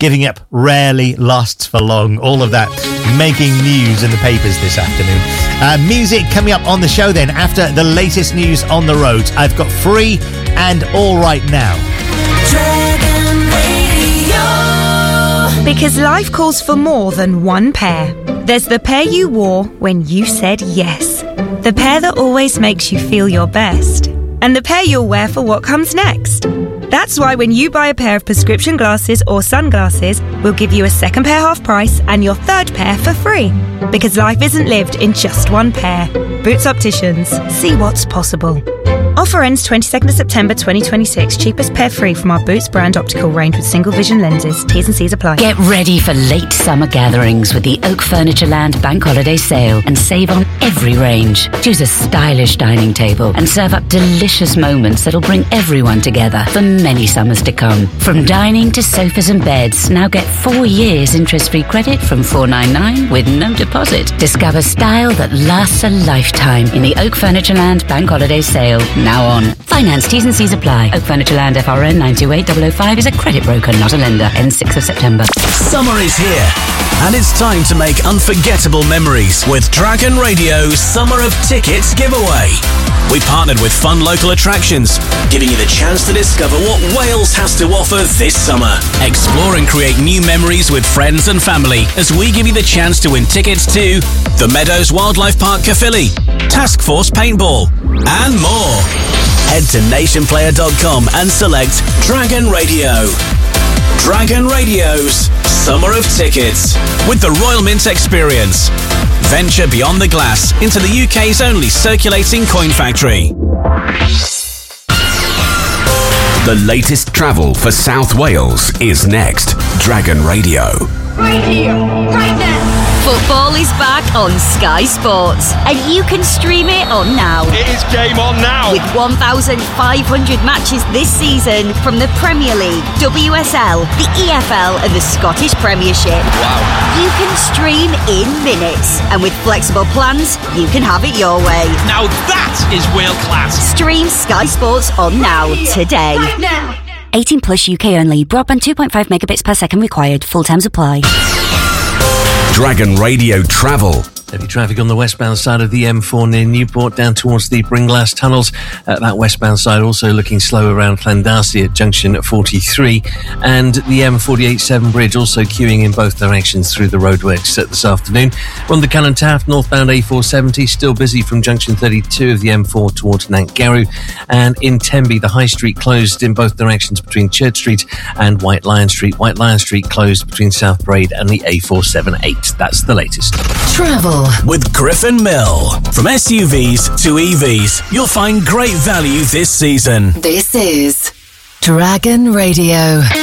giving up rarely lasts for long. All of that making news in the papers this afternoon. Music coming up on the show then after the latest news on the roads. I've got Free and All Right Now. Dragon Radio. Because life calls for more than one pair. There's the pair you wore when you said yes. The pair that always makes you feel your best. And the pair you'll wear for what comes next. That's why when you buy a pair of prescription glasses or sunglasses, we'll give you a second pair half price and your third pair for free. Because life isn't lived in just one pair. Boots Opticians. See what's possible. Offer ends 22nd of September 2026. Cheapest pair free from our Boots brand optical range with single vision lenses. T's and C's apply. Get ready for late summer gatherings with the Oak Furnitureland Bank Holiday Sale and save on every range. Choose a stylish dining table and serve up delicious moments that'll bring everyone together for many summers to come. From dining to sofas and beds, now get 4 years interest-free credit from $499 with no deposit. Discover style that lasts a lifetime in the Oak Furnitureland Bank Holiday Sale. Now on. Finance T's and C's apply. Oak Furnitureland FRN 928005 is a credit broker, not a lender. Ends 6th of September. Summer is here, and it's time to make unforgettable memories with Dragon Radio's Summer of Tickets giveaway. We partnered with fun local attractions, giving you the chance to discover what Wales has to offer this summer. Explore and create new memories with friends and family as we give you the chance to win tickets to the Meadows Wildlife Park Caerphilly, Task Force Paintball, and more. Head to nationplayer.com and select Dragon Radio. Dragon Radio's Summer of Tickets with the Royal Mint Experience. Venture beyond the glass into the UK's only circulating coin factory. The latest travel for South Wales is next. Dragon Radio. Right here, right now. Football is back on Sky Sports, and you can stream it on now. It is game on now. With 1,500 matches this season from the Premier League, WSL, the EFL and the Scottish Premiership. Wow. You can stream in minutes, and with flexible plans, you can have it your way. Now that is world class. Stream Sky Sports on now, today. Right now. 18 plus UK only. Broadband 2.5 megabits per second required. Full terms apply. Dragon Radio Travel. Heavy traffic on the westbound side of the M4 near Newport down towards the Bringlass tunnels. That westbound side also looking slow around Llandarcy at junction 43. And the M48-7 bridge also queuing in both directions through the roadworks this afternoon. On the Cannon Taft northbound A470 still busy from junction 32 of the M4 towards Nantgarw. And in Tenby, the High Street closed in both directions between Church Street and White Lion Street. White Lion Street closed between South Braid and the A478. That's the latest. Travel with Griffin Mill. From SUVs to EVs, you'll find great value this season. This is Dragon Radio.